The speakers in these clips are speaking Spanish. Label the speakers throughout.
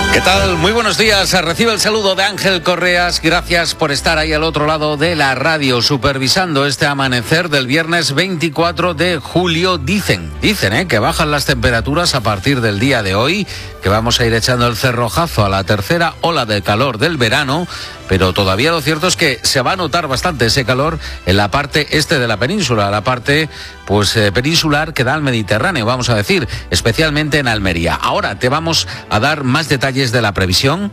Speaker 1: ¿Qué tal? Muy buenos días. Recibe el saludo de Ángel Correas. Gracias por estar ahí al otro lado de la radio, supervisando este amanecer del viernes 24 de julio. Dicen, que bajan las temperaturas a partir del día de hoy, que vamos a ir echando el cerrojazo a la tercera ola de calor del verano, pero todavía lo cierto es que se va a notar bastante ese calor en la parte este de la península, la parte peninsular que da al Mediterráneo, vamos a decir, especialmente en Almería. Ahora te vamos a dar más detalles de la previsión,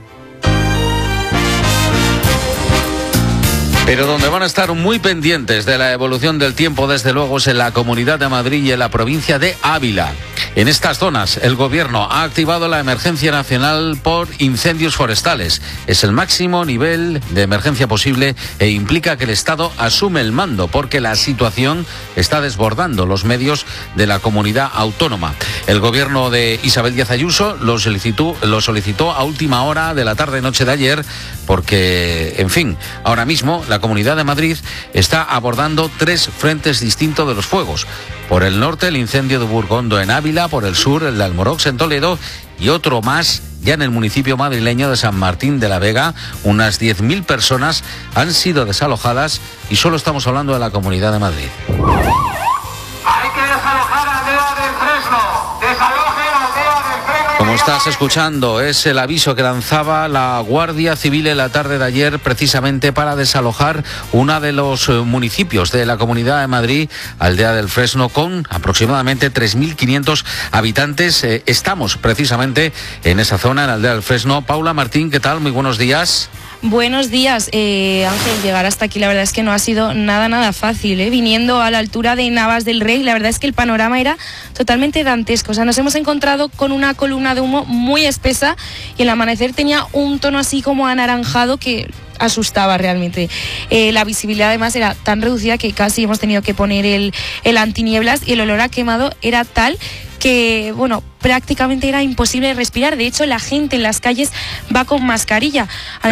Speaker 1: pero donde van a estar muy pendientes de la evolución del tiempo, desde luego, es en la Comunidad de Madrid y en la provincia de Ávila. En estas zonas, el Gobierno ha activado la emergencia nacional por incendios forestales. Es el máximo nivel de emergencia posible e implica que el Estado asume el mando, porque la situación está desbordando los medios de la comunidad autónoma. El Gobierno de Isabel Díaz Ayuso lo solicitó a última hora de la tarde-noche de ayer, porque, en fin, ahora mismo la Comunidad de Madrid está abordando 3 frentes distintos de los fuegos. Por el norte, el incendio de Burgondo en Ávila; por el sur, el de Almorox en Toledo, y otro más ya en el municipio madrileño de San Martín de la Vega. Unas 10.000 personas han sido desalojadas, y solo estamos hablando de la Comunidad de Madrid.
Speaker 2: Hay que desalojar Aldea del Fresno. Desalojen Aldea del Fresno.
Speaker 1: Como estás escuchando, es el aviso que lanzaba la Guardia Civil en la tarde de ayer, precisamente para desalojar uno de los municipios de la Comunidad de Madrid, Aldea del Fresno, con aproximadamente 3.500 habitantes. Estamos precisamente en esa zona, en Aldea del Fresno. Paula Martín, ¿qué tal? Muy buenos días.
Speaker 3: Buenos días, Ángel. Llegar hasta aquí la verdad es que no ha sido nada fácil, Viniendo a la altura de Navas del Rey, la verdad es que el panorama era totalmente dantesco. O sea, nos hemos encontrado con una columna de humo muy espesa, y el amanecer tenía un tono así como anaranjado que asustaba realmente. La visibilidad además era tan reducida que casi hemos tenido que poner el antinieblas, y el olor a quemado era tal que, bueno, prácticamente era imposible respirar. De hecho, la gente en las calles va con mascarilla.